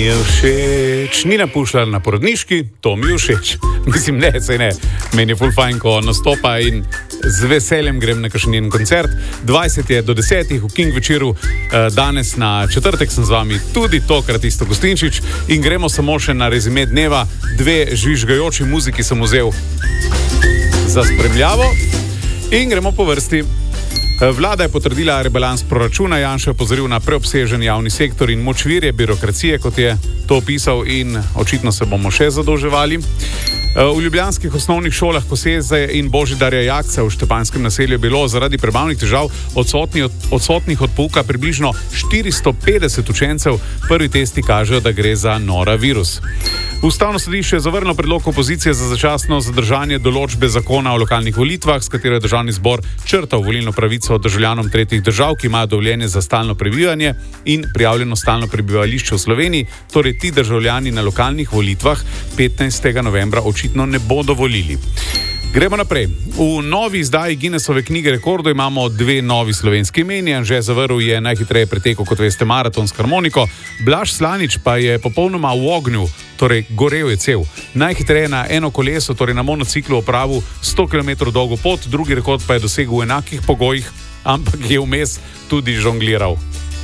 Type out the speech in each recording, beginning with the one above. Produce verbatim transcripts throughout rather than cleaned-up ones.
mi je všeč. Nina Pušlar na Porodniški, to mi je všeč. Mislim, ne, sej ne. Meni je ful fajn, ko nastopa in z veseljem grem na kakšen njen koncert. dvajset je do desetih v King večeru, danes na četrtek sem z vami tudi tokrat isto Gostinčič in gremo samo še na rezime dneva. Dve žvižgajoči muziki sem vzel za spremljavo in gremo po vrsti. Vlada je potrdila rebalans proračuna, Janša je opozoril na preobsežen javni sektor in močvirje birokracije, kot je to opisal, in očitno se bomo še zadolževali. V ljubljanskih osnovnih šolah Koseze in Božidarja Jakca v Štepanjskem naselju je bilo zaradi prebavnih težav odsotnih od, odsotnih od pouka približno štiristo petdeset učencev. Prvi testi kažejo, da gre za norovirus. Ustavno sodišče je zavrnilo predlog opozicije za začasno zadržanje določbe zakona o lokalnih volitvah, s katero je državni zbor črtal volilno pravico državljanom tretjih držav, ki imajo dovoljenje za stalno prebivanje in prijavljeno stalno prebivališče v Sloveniji. Torej ti državljani na lokalnih volitvah petnajstega novembra očitno ne bodo volili. Gremo naprej. V novi izdaji Guinnessove knjige rekordov imamo dve novi slovenski imeni. Anže Zavrl je najhitreje pretekel, kot veste, maraton s harmoniko. Blaž Slanič pa je popolnoma v ognju, torej gorel je cel. Najhitreje na eno koleso, torej na monociklu, opravil sto kilometrov dolgo pot, drugi rekord pa je dosegel v enakih pogojih, ampak je vmes tudi žongliral.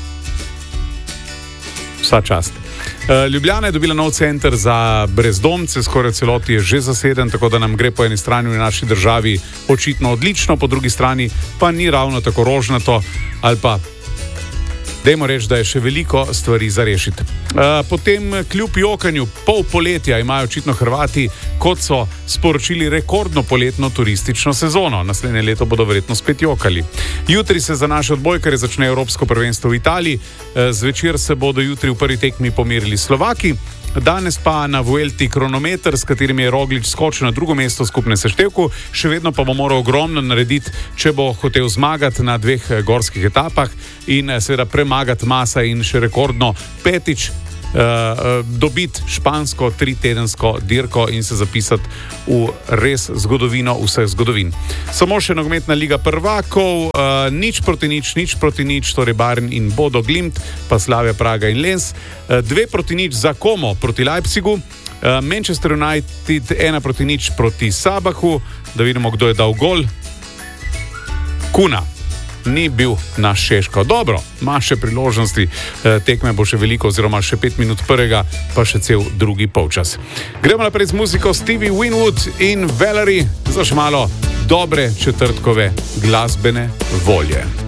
Vsa čast. Ljubljana je dobila nov center za brezdomce, skoraj celoti je že zaseden, tako da nam gre po eni strani v naši državi očitno odlično, po drugi strani pa ni ravno tako rožnato, ali pa dajmo reči, da je še veliko stvari za rešiti. Potem kljub jokanju pol poletja imajo očitno Hrvati, kot so sporočili, rekordno poletno turistično sezono. Naslednje leto bodo verjetno spet jokali. Jutri se za naše odbojkarje začne Evropsko prvenstvo v Italiji. Zvečer se bodo jutri v prvi tekmi pomerili Slovaki. Danes pa na Vuelti kronometer, s katerim je Roglič skočil na drugo mesto v skupnem seštevku, še vedno pa bo moral ogromno narediti, če bo hotel zmagati na dveh gorskih etapah in seveda premagati Masa in še rekordno petič uh, dobiti špansko tritedensko dirko in se zapisati v res zgodovino vseh zgodovin. Samo še nogometna liga prvakov, uh, nič proti nič, nič proti nič, torej Bayern in Bodo Glimt, pa Slavia Praga in Lens, uh, dve proti nič za Como proti Leipzigu, uh, Manchester United ena proti nič proti Sabahu, da vidimo, kdo je dal gol. Kuna ni bil naš Šeško. Dobro, ima še priložnosti, tekme bo še veliko, oziroma še pet minut prvega, pa še cel drugi polčas. Gremo naprej z muziko Stevie Winwood in Valerie za še malo dobre četrtkove glasbene volje.